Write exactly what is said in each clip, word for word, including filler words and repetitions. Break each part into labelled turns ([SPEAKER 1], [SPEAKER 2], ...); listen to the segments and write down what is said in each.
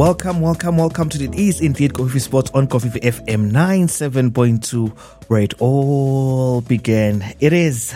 [SPEAKER 1] Welcome, welcome, welcome to the It Is Indeed Coffee Spot on Coffee F M ninety-seven point two, where it all began. It is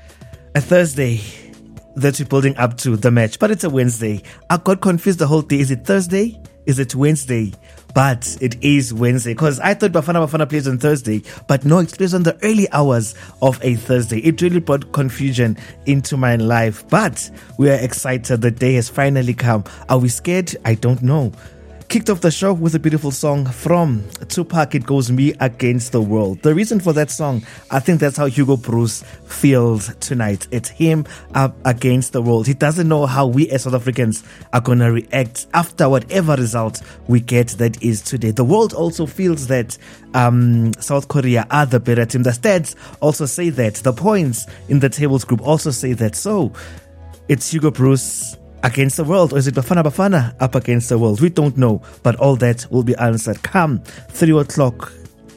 [SPEAKER 1] a Thursday that we're building up to the match, but it's a Wednesday. I got confused the whole day. Is it Thursday? Is it Wednesday? But it is Wednesday, because I thought Bafana Bafana plays on Thursday, but no, it plays on the early hours of a Thursday. It really brought confusion into my life, but we are excited. The day has finally come. Are we scared? I don't know. Kicked off the show with a beautiful song from Tupac. It goes Me Against the World. The reason for that song, I think that's how Hugo Bruce feels tonight. It's him up against the world. He doesn't know how we as South Africans are going to react after whatever result we get that is today. The world also feels that um, South Korea are the better team. The stats also say that. The points in the tables group also say that. So it's Hugo Bruce against the world, or is it Bafana Bafana up against the world? We don't know, but all that will be answered come three o'clock.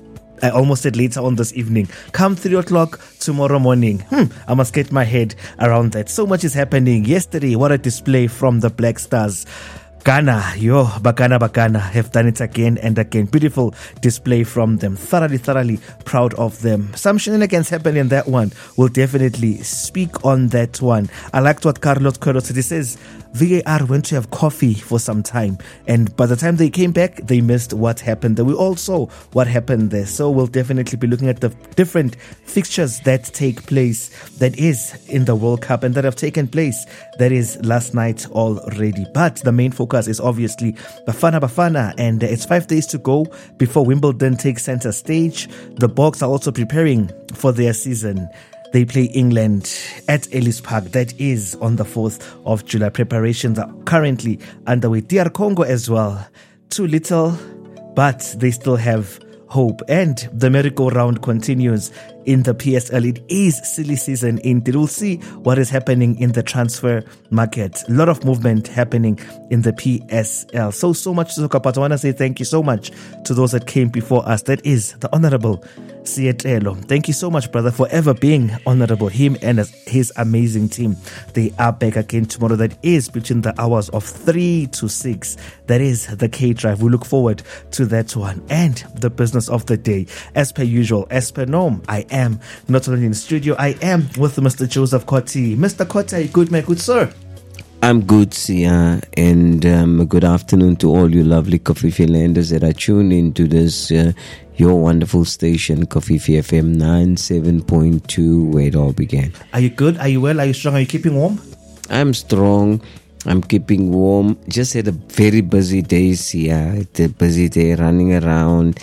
[SPEAKER 1] I almost said later on this evening. Come three o'clock tomorrow morning. Hmm, I must get my head around that. So much is happening. Yesterday, what a display from the Black Stars. Ghana, yo, Bakana Bakana have done it again and again. Beautiful display from them. Thoroughly, thoroughly proud of them. Some shenanigans happened in that one. We'll definitely speak on that one. I liked what Carlos Queiroz said. He says V A R went to have coffee for some time, and by the time they came back, they missed what happened there. We all saw what happened there. So we'll definitely be looking at the different fixtures that take place, that is in the World Cup, and that have taken place, that is last night already. But the main focus is obviously Bafana Bafana, and it's five days to go before Wimbledon takes center stage. The Boks are also preparing for their season. They play England at Ellis Park. That is on the fourth of July. Preparations are currently underway. D R Congo as well. Too little, but they still have hope. And the merry-go-round continues in the P S L. It is silly season indeed. We'll see what is happening in the transfer market. A lot of movement happening in the P S L. So, so much to talk about. I want to say thank you so much to those that came before us. That is the Honorable Sietelo. Thank you so much, brother, for ever being honorable. Him and his amazing team. They are back again tomorrow. That is between the hours of three to six. That is the K-Drive. We look forward to that one. And the business of the day. As per usual, as per norm, I am not only in the studio, I am with Mister Joseph Kotti. Mister Kotti, are you good, my good sir?
[SPEAKER 2] I'm good, Sia, and um, good afternoon to all you lovely Coffee Finlanders that are tuned into this, uh, your wonderful station, Coffee F M ninety-seven point two, where it all began.
[SPEAKER 1] Are you good? Are you well? Are you strong? Are you keeping warm?
[SPEAKER 2] I'm strong. I'm keeping warm. Just had a very busy day, Sia. It's a busy day running around.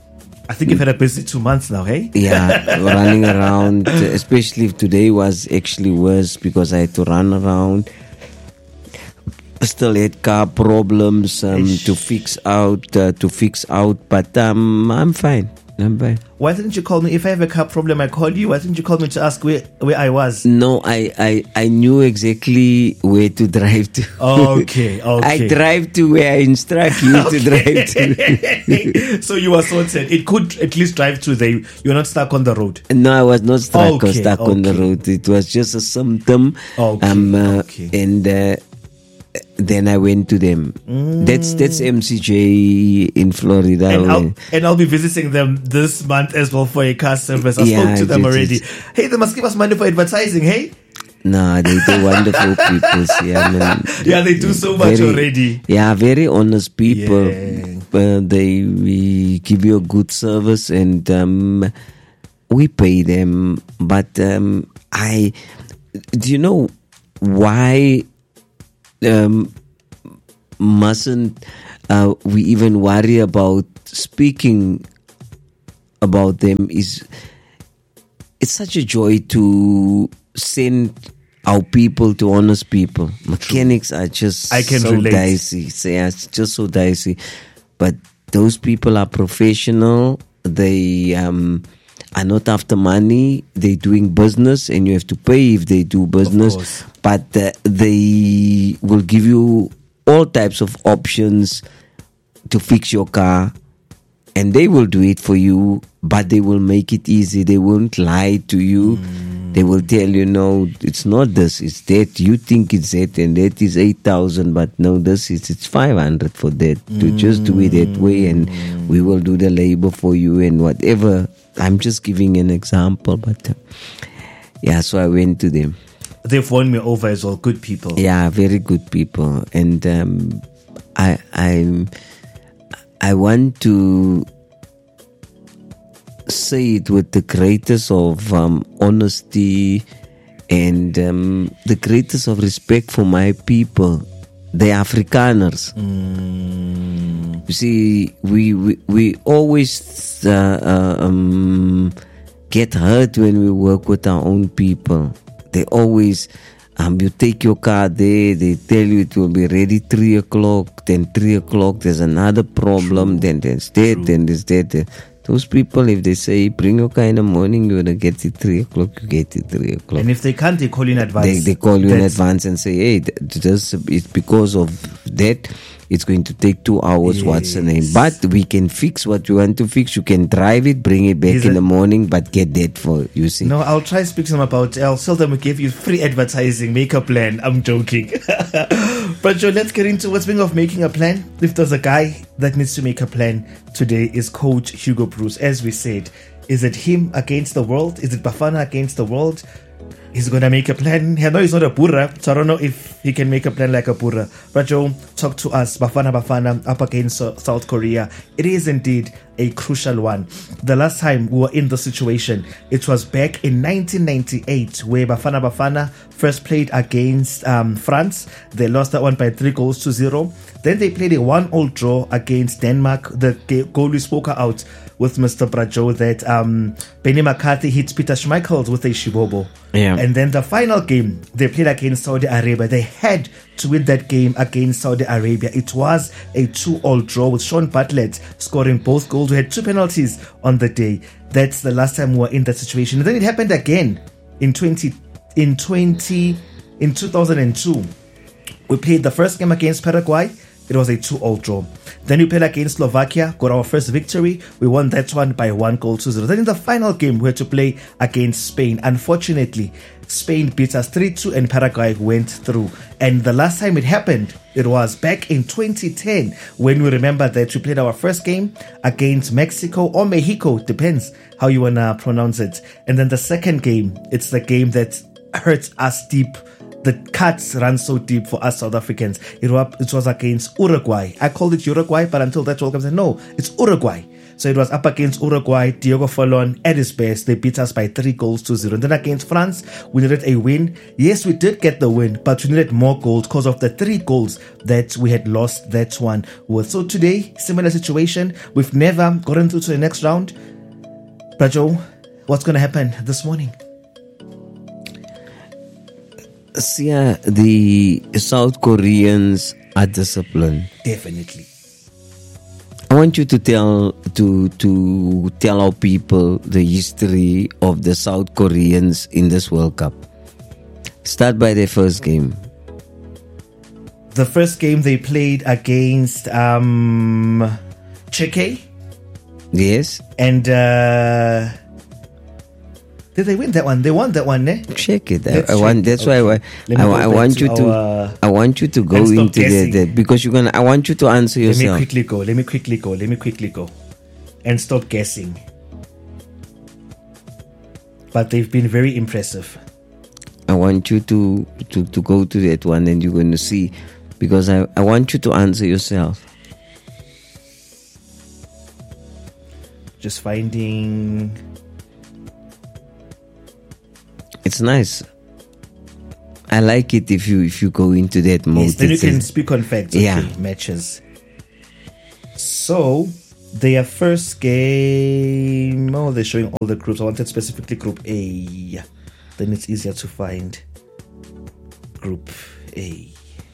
[SPEAKER 1] I think you've had a busy two months now, hey?
[SPEAKER 2] Yeah, running around. Especially today was actually worse because I had to run around. Still had car problems um, to fix out, uh, to fix out, but um, I'm fine. I'm fine.
[SPEAKER 1] Why didn't you call me? If I have a car problem, I call you. Why didn't you call me to ask where, where I was?
[SPEAKER 2] No, I, I, I knew exactly where to drive to.
[SPEAKER 1] Okay, okay.
[SPEAKER 2] I drive to where I instruct you okay. to drive to.
[SPEAKER 1] So you were sorted. It could at least drive to there. You're not stuck on the road.
[SPEAKER 2] No, I was not stuck,
[SPEAKER 1] okay,
[SPEAKER 2] stuck
[SPEAKER 1] okay.
[SPEAKER 2] on the road. It was just a symptom.
[SPEAKER 1] Okay,
[SPEAKER 2] um, uh,
[SPEAKER 1] okay.
[SPEAKER 2] And uh, then I went to them. Mm. That's that's M C J in Florida.
[SPEAKER 1] And I'll, and I'll be visiting them this month as well for a car service. I
[SPEAKER 2] yeah,
[SPEAKER 1] spoke to them already.
[SPEAKER 2] It.
[SPEAKER 1] Hey, they must give us money for advertising, hey?
[SPEAKER 2] Nah, they do wonderful people. Yeah, I mean,
[SPEAKER 1] yeah, they do so much
[SPEAKER 2] very,
[SPEAKER 1] already.
[SPEAKER 2] Yeah, very honest people.
[SPEAKER 1] Yeah.
[SPEAKER 2] Uh, they we give you a good service and um, we pay them. But um, I, do you know why? Um, mustn't uh, we even worry about speaking about them? Is it's such a joy to send our people to honest people. Mechanics are just
[SPEAKER 1] I can
[SPEAKER 2] so
[SPEAKER 1] relate.
[SPEAKER 2] dicey. So, yeah, it's just so dicey. But those people are professional. They um, are not after money. They're doing business, and you have to pay if they do business. But uh, they will give you all types of options to fix your car and they will do it for you, but they will make it easy. They won't lie to you. Mm. They will tell you, no, it's not this, it's that. You think it's that, and that is eight thousand, but no, this is it's five hundred for that. Mm. To just do it that way, and we will do the labor for you and whatever. I'm just giving an example, but uh, yeah, so I went to them.
[SPEAKER 1] They've won me over as well. Good people.
[SPEAKER 2] Yeah, very good people, and um, I I I want to say it with the greatest of um, honesty and um, the greatest of respect for my people, the Afrikaners.
[SPEAKER 1] Mm.
[SPEAKER 2] You see, we we, we always uh, uh, um, get hurt when we work with our own people. They always, um, you take your car there, they tell you it will be ready three o'clock, then three o'clock, there's another problem, True. then there's that, True. then there's that. Those people, if they say, bring your car in the morning, you're going to get it three o'clock, you get it three o'clock.
[SPEAKER 1] And if they can't, they call you in advance.
[SPEAKER 2] They, they call you That's in advance and say, hey, this, it's because of that. It's going to take two hours. Yes. What's the name? But we can fix what you want to fix. You can drive it, bring it back Is in it? the morning, but get that for you. See?
[SPEAKER 1] No, I'll try to speak to them about. I'll tell them we give you free advertising. Make a plan. I'm joking. But Joe, let's get into what's being of making a plan. If there's a guy that needs to make a plan today, is Coach Hugo Broos. As we said, is it him against the world? Is it Bafana against the world? He's going to make a plan. I know he's not a Pura, so I don't know if he can make a plan like a Pura. But Joe, talk to us. Bafana Bafana up against South Korea. It is indeed a crucial one. The last time we were in the situation, it was back in nineteen ninety-eight, where Bafana Bafana first played against um, France. They lost that one by three goals to zero. Then they played a one-all draw against Denmark. The goal we spoke out with Mister Brajo that um, Benny McCarthy hit Peter Schmeichel with a shibobo.
[SPEAKER 2] Yeah.
[SPEAKER 1] And then the final game, they played against Saudi Arabia. They had to win that game against Saudi Arabia. It was a two-all draw with Sean Bartlett scoring both goals. We had two penalties on the day. That's the last time we were in that situation. And then it happened again in twenty in twenty in two thousand two. We played the first game against Paraguay. It was a two-all draw. Then we played against Slovakia, got our first victory. We won that one by one goal to zero. Then in the final game, we had to play against Spain. Unfortunately, Spain beat us three two and Paraguay went through. And the last time it happened, it was back in twenty ten, when we remember that we played our first game against Mexico or Mexico, depends how you want to pronounce it. And then the second game, it's the game that hurts us deep. The cuts run so deep for us South Africans. It was, it was against Uruguay. I called it Uruguay, but until that World Cup, I said, no, it's Uruguay. So it was up against Uruguay. Diego Fallon at his best. They beat us by three goals to zero. And then against France, we needed a win. Yes, we did get the win, but we needed more goals because of the three goals that we had lost that one with. So today, similar situation. We've never gotten through to the next round. Brajo, what's going to happen this morning?
[SPEAKER 2] See, uh, the South Koreans are disciplined.
[SPEAKER 1] Definitely.
[SPEAKER 2] I want you to tell to to tell our people the history of the South Koreans in this World Cup. Start by their first game.
[SPEAKER 1] The first game they played against um, Czech.
[SPEAKER 2] Yes.
[SPEAKER 1] And uh, did they win that one? They won that one, eh?
[SPEAKER 2] Check it. I, I want. That's okay. why I, I, I want you to.
[SPEAKER 1] Our,
[SPEAKER 2] I want you to go into that, that because you're gonna. I want you to answer yourself.
[SPEAKER 1] Let me quickly go. Let me quickly go. Let me quickly go, and stop guessing. But they've been very impressive.
[SPEAKER 2] I want you to to, to go to that one, and you're going to see, because I, I want you to answer yourself.
[SPEAKER 1] Just finding.
[SPEAKER 2] It's nice. I like it if you if you go into that mode.
[SPEAKER 1] Yes, then you can speak on facts. Okay,
[SPEAKER 2] yeah.
[SPEAKER 1] Matches. So their first game. Oh, they're showing all the groups. I wanted specifically Group A. Then it's easier to find. Group A.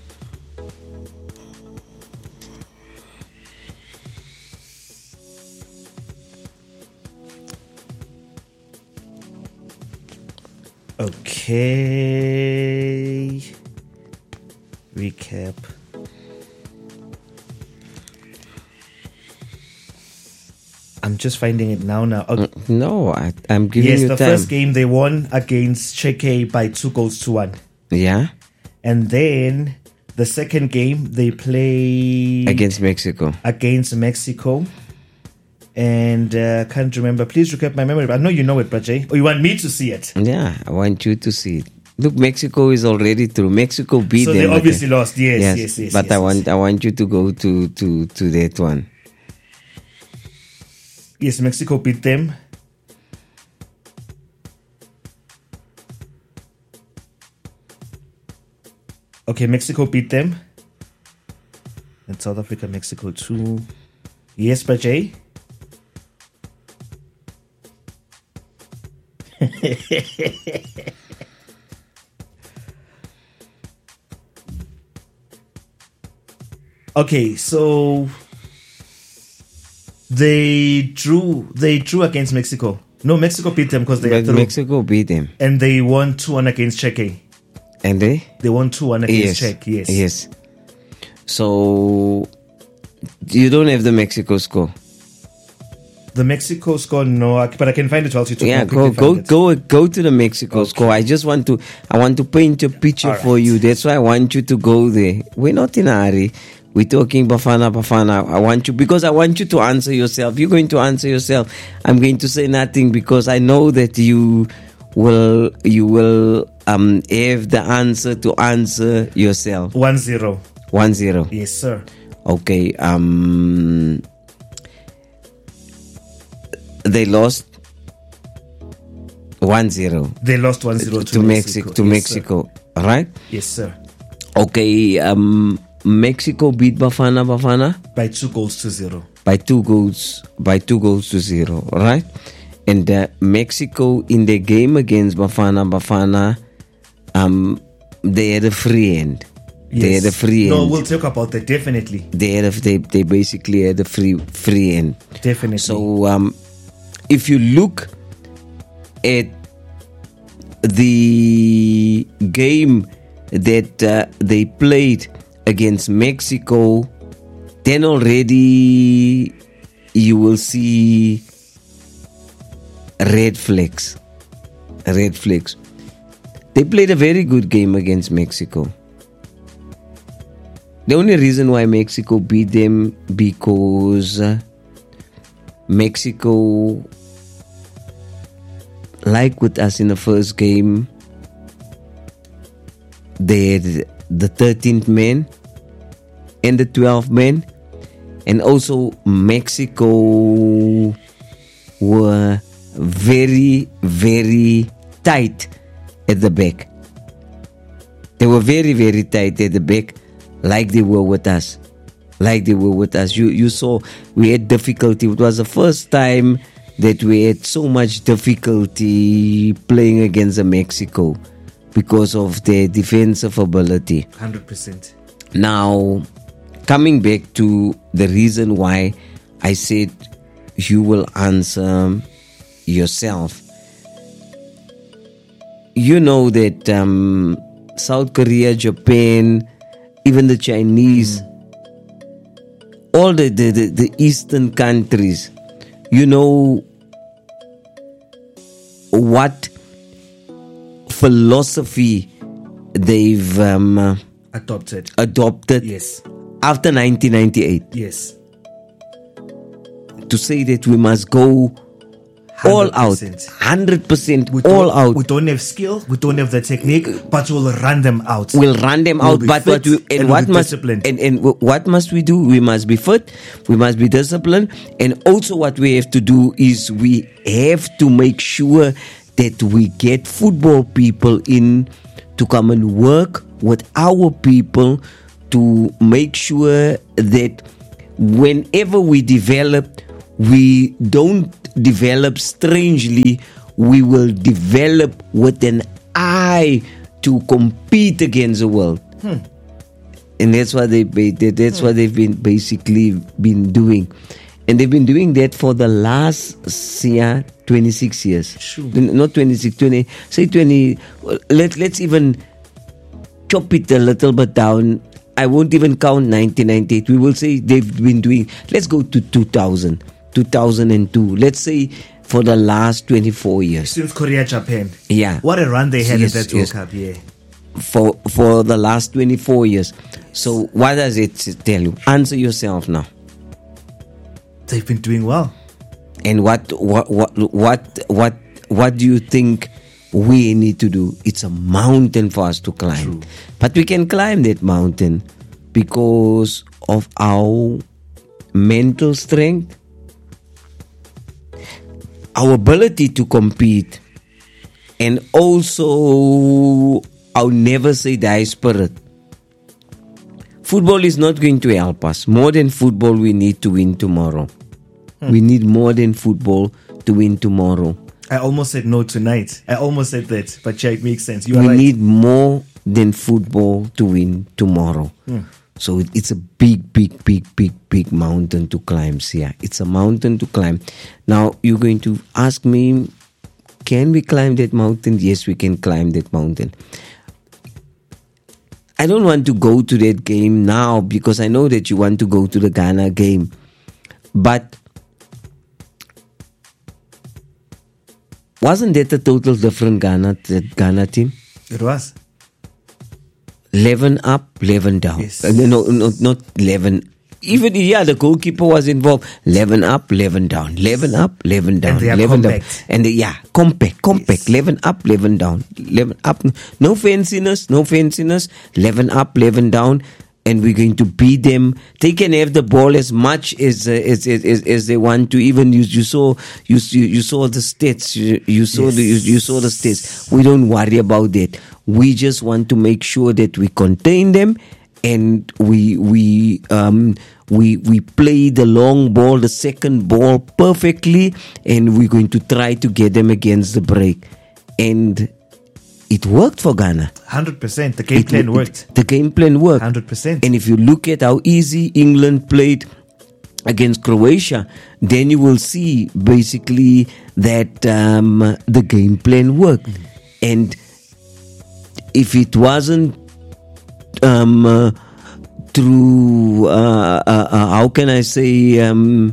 [SPEAKER 1] Okay. Recap. I'm just finding it now. Now, okay.
[SPEAKER 2] No, I, I'm giving
[SPEAKER 1] yes,
[SPEAKER 2] you
[SPEAKER 1] the
[SPEAKER 2] time.
[SPEAKER 1] first game they won against Czech by two goals to one,
[SPEAKER 2] Yeah,
[SPEAKER 1] and then the second game they played
[SPEAKER 2] against Mexico.
[SPEAKER 1] against Mexico. And uh, can't remember. Please recap my memory. I know you know it, Brajay. Or you want me to see it?
[SPEAKER 2] Yeah, I want you to see it. Look, Mexico is already through. Mexico beat
[SPEAKER 1] So
[SPEAKER 2] them.
[SPEAKER 1] they obviously
[SPEAKER 2] again.
[SPEAKER 1] lost. Yes, yes, yes. yes
[SPEAKER 2] but
[SPEAKER 1] yes,
[SPEAKER 2] I
[SPEAKER 1] yes.
[SPEAKER 2] want, I want you to go to to to that one.
[SPEAKER 1] Yes, Mexico beat them. Okay, Mexico beat them. And South Africa, Mexico too. Yes, Brajay. Okay, so they drew. They drew against Mexico. No, Mexico beat them because they
[SPEAKER 2] But
[SPEAKER 1] are through.
[SPEAKER 2] Mexico beat them,
[SPEAKER 1] And they won two one against Czech.
[SPEAKER 2] and they
[SPEAKER 1] They won two one
[SPEAKER 2] yes,
[SPEAKER 1] against Czech. Yes.
[SPEAKER 2] yes. So you don't have the Mexico score.
[SPEAKER 1] The Mexico score, no, I- but I can find it while you talk.
[SPEAKER 2] Yeah,
[SPEAKER 1] I'll
[SPEAKER 2] go
[SPEAKER 1] quickly
[SPEAKER 2] go
[SPEAKER 1] find it.
[SPEAKER 2] go go to the Mexico score. I just want to I want to paint a picture
[SPEAKER 1] All
[SPEAKER 2] for
[SPEAKER 1] right.
[SPEAKER 2] you. That's why I want you to go there. We're not in a hurry. We're talking Bafana Bafana. I want you because I want you to answer yourself. You're going to answer yourself. I'm going to say nothing because I know that you will you will um have the answer to answer yourself.
[SPEAKER 1] One zero.
[SPEAKER 2] One zero.
[SPEAKER 1] Yes, sir.
[SPEAKER 2] Okay. Um they lost one zero.
[SPEAKER 1] They lost one zero to,
[SPEAKER 2] to Mexico, to
[SPEAKER 1] Yes,
[SPEAKER 2] Mexico, all right?
[SPEAKER 1] Sir. Yes, sir.
[SPEAKER 2] Okay, um, Mexico beat Bafana Bafana
[SPEAKER 1] By two goals to zero.
[SPEAKER 2] by two goals, by two goals to zero, all right? And uh, Mexico in the game against Bafana Bafana, um, they had a free end. They
[SPEAKER 1] Yes.
[SPEAKER 2] had a free
[SPEAKER 1] No,
[SPEAKER 2] end.
[SPEAKER 1] we'll talk about that definitely.
[SPEAKER 2] They had a, they they basically had a free free end.
[SPEAKER 1] Definitely.
[SPEAKER 2] So um, if you look at the game that uh, they played against Mexico, then already you will see red flags. Red flags. They played a very good game against Mexico. The only reason why Mexico beat them because uh, Mexico, like with us in the first game, they had the thirteenth man and the twelfth man, and also Mexico were very, very tight at the back. They were very, very tight at the back, like they were with us. Like they were with us. You you saw we had difficulty. It was the first time that we had so much difficulty playing against the Mexico because of their defensive ability.
[SPEAKER 1] one hundred percent.
[SPEAKER 2] Now, coming back to the reason why I said you will answer yourself. You know that um, South Korea, Japan, even the Chinese, all the, the, the, the Eastern countries, you know what philosophy they've um,
[SPEAKER 1] Adopted.
[SPEAKER 2] adopted
[SPEAKER 1] Yes.
[SPEAKER 2] after nineteen ninety-eight,
[SPEAKER 1] Yes.
[SPEAKER 2] to say that we must go all out,
[SPEAKER 1] one hundred percent.
[SPEAKER 2] one hundred percent
[SPEAKER 1] We
[SPEAKER 2] all
[SPEAKER 1] don't-
[SPEAKER 2] out.
[SPEAKER 1] We don't have skill. We don't have the technique, but we'll run them out.
[SPEAKER 2] We'll run them
[SPEAKER 1] We'll
[SPEAKER 2] out,
[SPEAKER 1] be
[SPEAKER 2] but
[SPEAKER 1] fit
[SPEAKER 2] what we, and,
[SPEAKER 1] and we'll
[SPEAKER 2] what
[SPEAKER 1] be
[SPEAKER 2] must
[SPEAKER 1] disciplined.
[SPEAKER 2] and, and w- what must we do? We must be fit. We must be disciplined, and also what we have to do is we have to make sure that we get football people in to come and work with our people to make sure that whenever we develop, we don't develop strangely. We will develop with an eye to compete against the world.
[SPEAKER 1] Hmm.
[SPEAKER 2] And that's what they they- that's what they've been basically been doing, and they've been doing that for the last yeah, twenty-six years.
[SPEAKER 1] Sure.
[SPEAKER 2] Not twenty-six, twenty. Say twenty. Let let's even chop it a little bit down. I won't even count nineteen ninety-eight. We will say they've been doing. Let's go to two thousand. two thousand two. Let's say for the last twenty-four years.
[SPEAKER 1] Since Korea, Japan.
[SPEAKER 2] Yeah.
[SPEAKER 1] What a run they had
[SPEAKER 2] Yes,
[SPEAKER 1] at that World
[SPEAKER 2] yes.
[SPEAKER 1] Cup, yeah.
[SPEAKER 2] For for the last twenty-four years. So what does it tell you? Answer yourself now.
[SPEAKER 1] They've been doing well.
[SPEAKER 2] And what what what what what what do you think we need to do? It's a mountain for us to climb.
[SPEAKER 1] True.
[SPEAKER 2] But we can climb that mountain because of our mental strength, our ability to compete, and also our never say die spirit. Football is not going to help us. More than football, we need to win tomorrow. Hmm. We need more than football to win tomorrow.
[SPEAKER 1] I almost said no tonight. I almost said that, but yeah, it makes sense. You are
[SPEAKER 2] we
[SPEAKER 1] right.
[SPEAKER 2] need more than football to win tomorrow. Hmm. So it's a big, big, big, big, big mountain to climb, Sia. It's a mountain to climb. Now, you're going to ask me, can we climb that mountain? Yes, we can climb that mountain. I don't want to go to that game now because I know that you want to go to the Ghana game. But wasn't that a total different Ghana, that Ghana team?
[SPEAKER 1] It was.
[SPEAKER 2] eleven up, eleven down.
[SPEAKER 1] Yes.
[SPEAKER 2] Uh, no, no, not eleven. Even, yeah, the goalkeeper was involved. eleven up, eleven down. eleven up, eleven down.
[SPEAKER 1] And they are
[SPEAKER 2] eleven
[SPEAKER 1] compact.
[SPEAKER 2] down. And they, yeah, compact, compact.
[SPEAKER 1] Yes.
[SPEAKER 2] eleven up, eleven down. eleven up. No fanciness, no fanciness. eleven up, eleven down. And we're going to beat them. They can have the ball as much as uh, as, as as as they want to. Even you, you saw you you, you saw the stats. You, you saw
[SPEAKER 1] Yes.
[SPEAKER 2] the you, you saw the stats. We don't worry about that. We just want to make sure that we contain them and we we um we we play the long ball, the second ball perfectly, and we're going to try to get them against the break. And it worked for Ghana.
[SPEAKER 1] one hundred percent. The game
[SPEAKER 2] It-
[SPEAKER 1] plan
[SPEAKER 2] it-
[SPEAKER 1] worked.
[SPEAKER 2] The game plan worked.
[SPEAKER 1] one hundred percent.
[SPEAKER 2] And if you look at how easy England played against Croatia, then you will see basically that um, the game plan worked. Mm. And if it wasn't um, uh, through, uh, uh, uh, how can I say, um,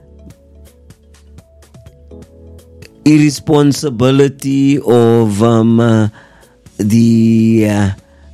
[SPEAKER 2] irresponsibility of um, uh, the uh,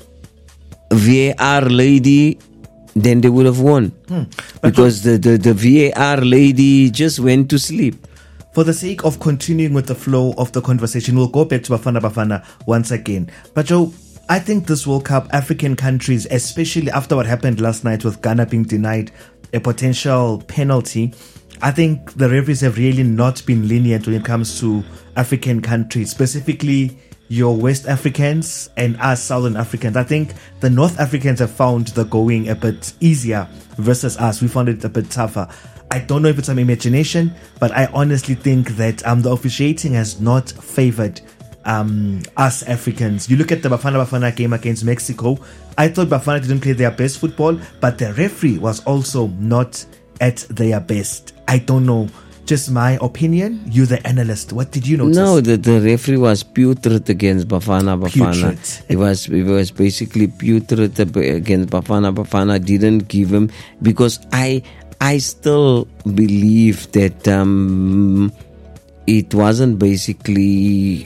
[SPEAKER 2] V A R lady, then they would have won. Hmm. Because the, the, the V A R lady just went to sleep.
[SPEAKER 1] For the sake of continuing with the flow of the conversation, we'll go back to Bafana Bafana once again. But Joe, I think this World Cup, African countries, especially after what happened last night with Ghana being denied a potential penalty, I think the referees have really not been lenient when it comes to African countries, specifically your West Africans and us Southern Africans. I think the North Africans have found the going a bit easier versus us. We found it a bit tougher. I don't know if it's an imagination, but I honestly think that um, the officiating has not favored um, us Africans. You look at the Bafana Bafana game against Mexico. I thought Bafana didn't play their best football, but the referee was also not at their best. I don't know. Just my opinion. You're the analyst. What did you notice?
[SPEAKER 2] No, the, the referee was putrid against Bafana Bafana.
[SPEAKER 1] Putrid.
[SPEAKER 2] It was it was basically putrid against Bafana Bafana. Didn't give him, because I I still believe that um, it wasn't basically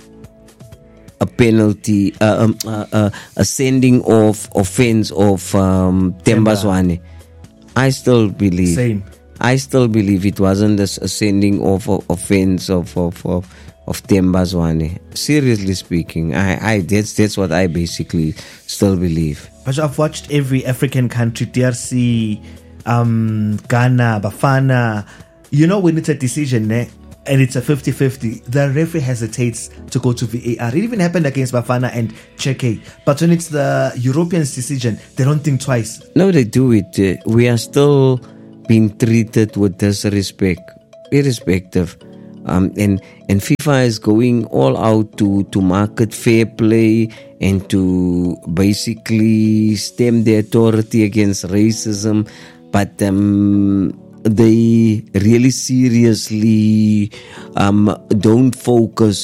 [SPEAKER 2] a penalty, uh, um, uh, uh, a sending off offense of um, Themba Zwane. I still believe.
[SPEAKER 1] Same.
[SPEAKER 2] I still believe it wasn't a, a sending off of offense of of of, of Themba Zwane. Seriously speaking, I, I that's that's what I basically still believe.
[SPEAKER 1] But I've watched every African country, D R C, um, Ghana, Bafana. You know, when it's a decision, eh, and it's a fifty-fifty, the referee hesitates to go to V A R. It even happened against Bafana and Czech. But when it's the Europeans' decision, they don't think twice.
[SPEAKER 2] No, they do it. Uh, we are still being treated with disrespect, irrespective. Um, and and FIFA is going all out to, to market fair play and to basically stem the authority against racism. But um, they really seriously um, don't focus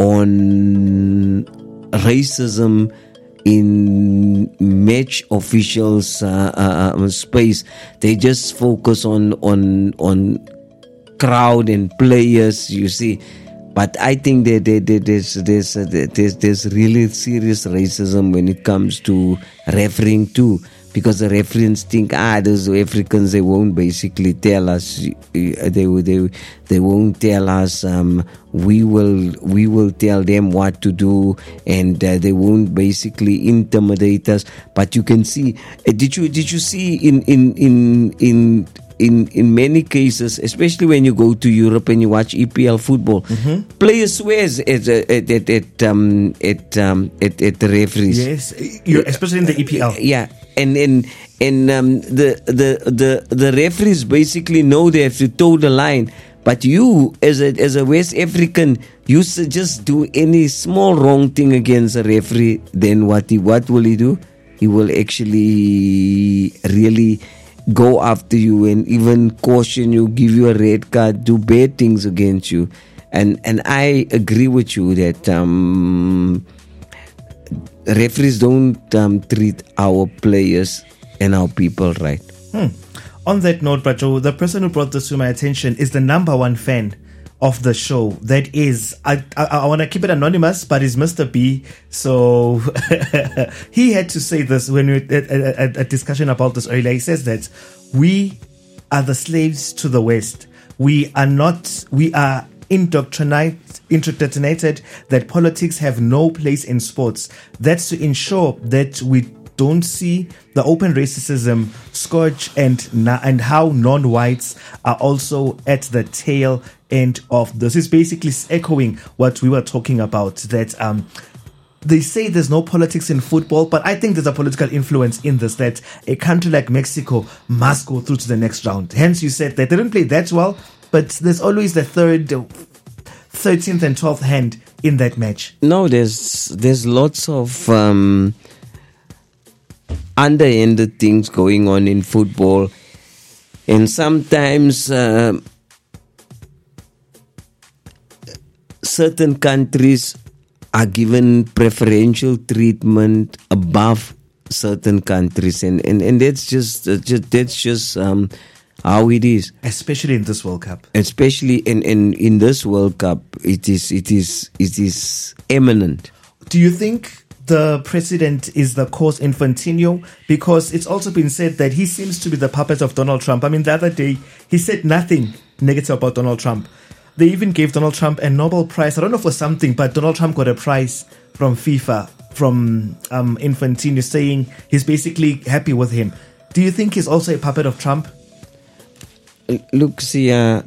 [SPEAKER 2] on racism in match officials' uh, uh, space. They just focus on on on crowd and players, you see. But I think that there's, there's, there's, there's really serious racism when it comes to refereeing too. Because the referees think, ah, those Africans, they won't basically tell us, they they they won't tell us. Um, we will we will tell them what to do, and uh, they won't basically intimidate us. But you can see, uh, did you did you see in in in in in in many cases, especially when you go to Europe and you watch E P L football, mm-hmm. players swears at at at at, um, at, um, at at the referees.
[SPEAKER 1] Yes, You're, especially in the E P L.
[SPEAKER 2] Yeah. And and and um, the the the the referees basically know they have to toe the line, but you as a as a West African, you just do any small wrong thing against a referee, then what he what will he do? He will actually really go after you and even caution you, give you a red card, do bad things against you. And and I agree with you that um. referees don't um, treat our players and our people right.
[SPEAKER 1] Hmm. On that note, Bracho, the person who brought this to my attention is the number one fan of the show. That is, I I, I want to keep it anonymous, but it's Mister B. So he had to say this when we had a, a, a discussion about this earlier. He says that we are the slaves to the West. We are not, we are indoctrinated indoctrinated that politics have no place in sports. That's to ensure that we don't see the open racism scourge and and how non-whites are also at the tail end of this. It's basically echoing what we were talking about, that um they say there's no politics in football, but I think there's a political influence in this, that a country like Mexico must go through to the next round. Hence you said they didn't play that well, but there's always the third, thirteenth and twelfth hand in that match.
[SPEAKER 2] No, there's there's lots of um, underhanded things going on in football, and sometimes uh, certain countries are given preferential treatment above certain countries, and, and, and that's just, uh, just that's just um, how it is.
[SPEAKER 1] Especially in this World Cup.
[SPEAKER 2] Especially in, in, in this World Cup, it is it is it is eminent.
[SPEAKER 1] Do you think the president is the cause, Infantino? Because it's also been said that he seems to be the puppet of Donald Trump. I mean, the other day he said nothing negative about Donald Trump. They even gave Donald Trump a Nobel Prize. I don't know for something, but Donald Trump got a prize from FIFA, from um, Infantino, saying he's basically happy with him. Do you think he's also a puppet of Trump?
[SPEAKER 2] Look, see, uh,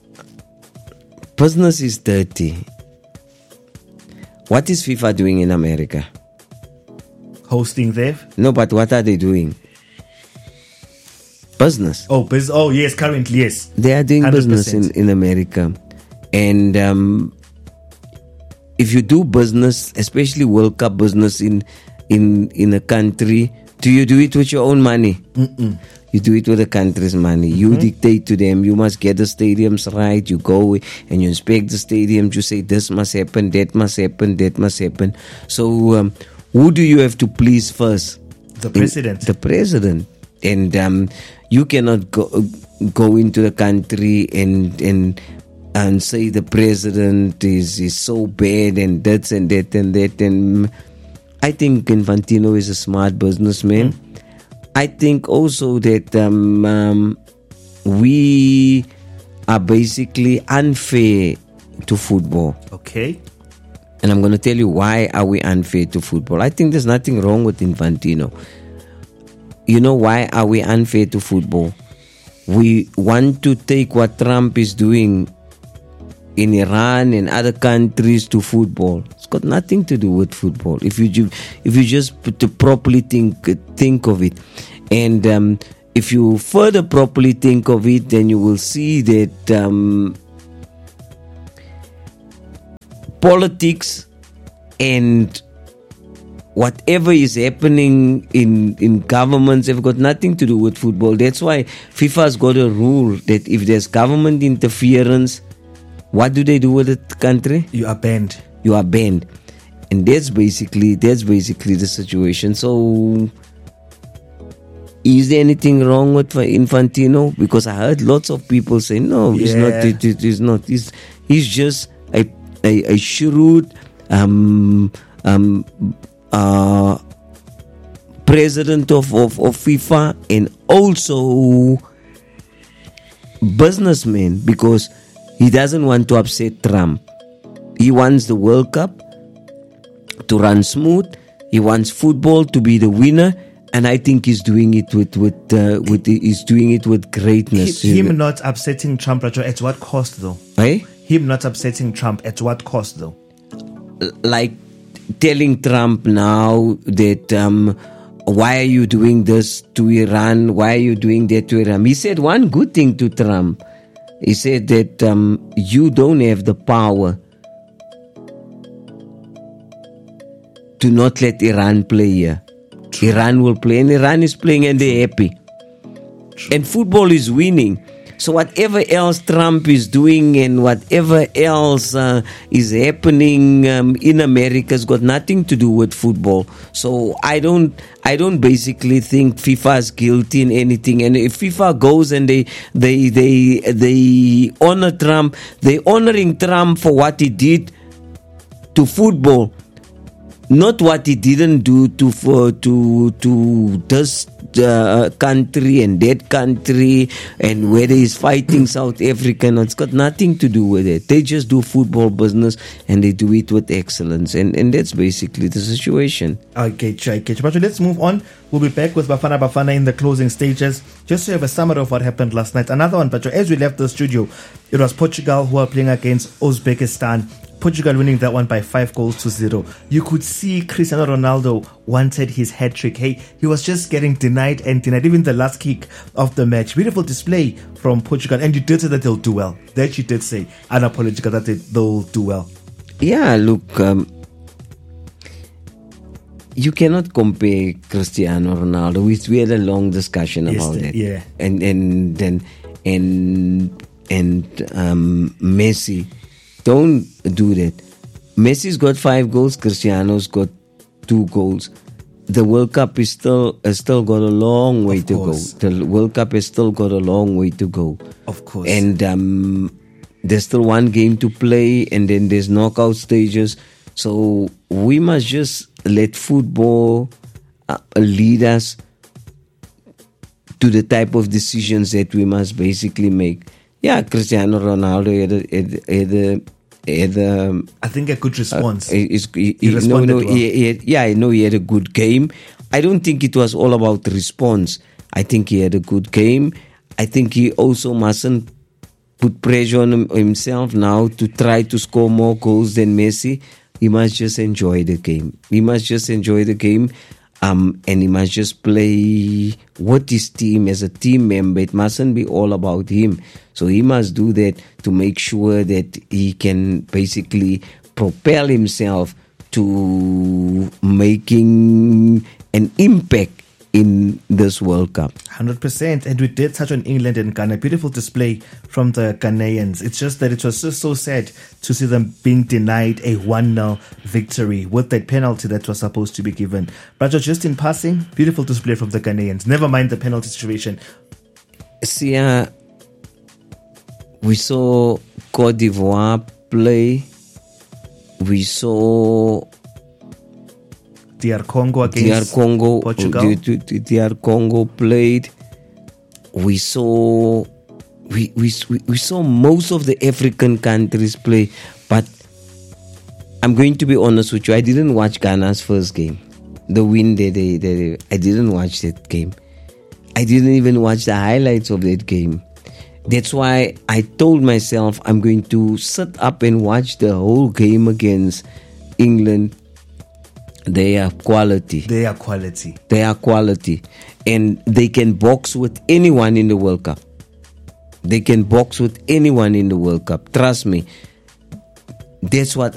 [SPEAKER 2] business is dirty. What is FIFA doing in America?
[SPEAKER 1] Hosting there?
[SPEAKER 2] No, but what are they doing? Business.
[SPEAKER 1] Oh, biz- oh yes, currently, yes.
[SPEAKER 2] They are doing
[SPEAKER 1] one hundred percent
[SPEAKER 2] business in, in America. And um, if you do business, especially World Cup business in in in a country, do you do it with your own money?
[SPEAKER 1] Mm-mm.
[SPEAKER 2] You do it with the country's money. You mm-hmm. dictate to them. You must get the stadiums right. You go and you inspect the stadiums. You say this must happen, that must happen, that must happen. So um, who do you have to please first?
[SPEAKER 1] The president.
[SPEAKER 2] In, the president. And um, you cannot go go into the country and and and say the president is, is so bad and that's and that and that. And I think Infantino is a smart businessman. Mm. I think also that um, um, we are basically unfair to football.
[SPEAKER 1] Okay.
[SPEAKER 2] And I'm going to tell you why are we unfair to football. I think there's nothing wrong with Infantino. You know why are we unfair to football? We want to take what Trump is doing in Iran and other countries to football. It's got nothing to do with football. If you if you just put to properly think think of it, and um, if you further properly think of it, then you will see that um, politics and whatever is happening in, in governments have got nothing to do with football. That's why FIFA's got a rule that if there's government interference, what do they do with the country?
[SPEAKER 1] You are banned.
[SPEAKER 2] You are banned. And that's basically that's basically the situation. So is there anything wrong with Infantino? Because I heard lots of people say, no, he's
[SPEAKER 1] Yeah.
[SPEAKER 2] not. It, it, it's not. He's, he's just a, a, a shrewd um, um, uh, president of, of, of FIFA and also businessman, because he doesn't want to upset Trump. He wants the World Cup to run smooth. He wants football to be the winner, and I think he's doing it with with uh, with he's doing it with greatness.
[SPEAKER 1] Him, him not upsetting Trump, Rajo, at what cost though?
[SPEAKER 2] Eh?
[SPEAKER 1] Him not upsetting Trump at what cost though?
[SPEAKER 2] Like telling Trump now that um, why are you doing this to Iran? Why are you doing that to Iran? He said one good thing to Trump. He said that um, you don't have the power to not let Iran play here. True. Iran will play, and Iran is playing, and they're happy. True. And football is winning. So whatever else Trump is doing and whatever else uh, is happening um, in America has got nothing to do with football. So I don't, I don't basically think FIFA is guilty in anything. And if FIFA goes and they, they, they, they honor Trump, they're honoring Trump for what he did to football, not what he didn't do to for to to this uh, country and that country, and whether he's fighting South Africa. No, it's got nothing to do with it. They just do football business and they do it with excellence, and and that's basically the situation.
[SPEAKER 1] Okay, okay, but let's move on. We'll be back with Bafana Bafana in the closing stages, just to have a summary of what happened last night. Another one, but as we left the studio, it was Portugal who are playing against Uzbekistan. Portugal winning that one by five goals to zero. You could see Cristiano Ronaldo wanted his hat trick. Hey, he was just getting denied and denied. Even the last kick of the match. Beautiful display from Portugal. And you did say that they'll do well. That you did say, unapologetic, that they, they'll do well.
[SPEAKER 2] Yeah, look, um, you cannot compare Cristiano Ronaldo. We, we had a long discussion
[SPEAKER 1] yes,
[SPEAKER 2] about
[SPEAKER 1] the,
[SPEAKER 2] it.
[SPEAKER 1] Yeah.
[SPEAKER 2] And and and and and um, Messi. Don't do that. Messi's got five goals. Cristiano's got two goals. The World Cup is still has still got a long way to go. The World Cup has still got a long way to go.
[SPEAKER 1] Of course.
[SPEAKER 2] And um, there's still one game to play, and then there's knockout stages. So we must just let football uh, lead us to the type of decisions that we must basically make. Yeah, Cristiano Ronaldo had a, had, had a, had a,
[SPEAKER 1] I think a good response.
[SPEAKER 2] Uh, he, he,
[SPEAKER 1] he responded
[SPEAKER 2] no, no,
[SPEAKER 1] well.
[SPEAKER 2] he, he had, yeah, I know he had a good game. I don't think it was all about the response. I think he had a good game. I think he also mustn't put pressure on him, himself now to try to score more goals than Messi. He must just enjoy the game. He must just enjoy the game. Um, and he must just play with his team as a team member. It mustn't be all about him. So he must do that to make sure that he can basically propel himself to making an impact in this World Cup.
[SPEAKER 1] one hundred percent. And we did touch on England and Ghana. Beautiful display from the Ghanaians. It's just that it was just so sad to see them being denied a one nil victory with that penalty that was supposed to be given. But just in passing, beautiful display from the Ghanaians. Never mind the penalty situation.
[SPEAKER 2] See, uh, we saw Cote d'Ivoire play. We saw
[SPEAKER 1] D R Congo against
[SPEAKER 2] D R Congo,
[SPEAKER 1] Portugal.
[SPEAKER 2] D R Congo played. We saw we, we we saw most of the African countries play, but I'm going to be honest with you. I didn't watch Ghana's first game, the win. They, they, they, I didn't watch that game. I didn't even watch the highlights of that game. That's why I told myself I'm going to sit up and watch the whole game against England. They are quality.
[SPEAKER 1] They are quality.
[SPEAKER 2] They are quality. And they can box with anyone in the World Cup. They can box with anyone in the World Cup. Trust me. That's what